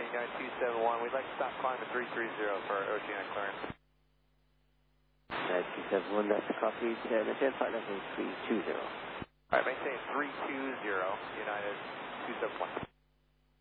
United 271. We'd like to stop climb at 330 for our oceanic clearance. United 271, that's a copy. Maintain flight level 320. All right, maintain 320, United 271.